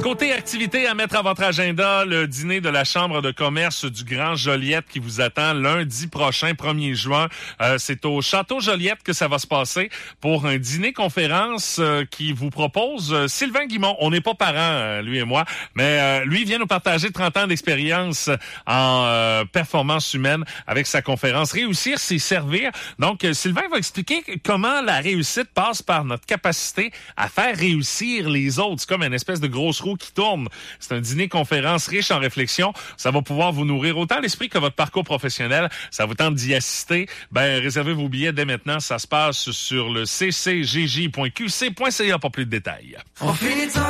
Côté activité à mettre à votre agenda, le dîner de la Chambre de commerce du Grand Joliette qui vous attend lundi prochain, 1er juin. C'est au Château Joliette que ça va se passer pour un dîner-conférence qui vous propose Sylvain Guimond. On n'est pas parents, lui et moi, mais lui vient nous partager 30 ans d'expérience en performance humaine avec sa conférence « Réussir, c'est servir ». Donc, Sylvain va expliquer comment la réussite passe par notre capacité à faire réussir les autres. C'est comme une espèce de grosse roue qui tourne. C'est un dîner-conférence riche en réflexion. Ça va pouvoir vous nourrir autant l'esprit que votre parcours professionnel. Ça vous tente d'y assister. Réservez vos billets dès maintenant. Ça se passe sur le ccjj.qc.ca pour plus de détails.